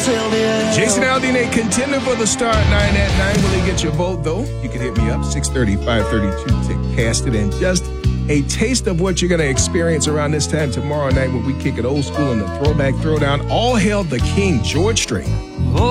Jason Aldean, contender for the star at 9 at 9. Will he get your vote, though? You can hit me up, 630-532, Tick Cast It, and just a taste of what you're going to experience around this time tomorrow night when we kick it old school in the Throwback Throwdown. All hail the King, George Strait.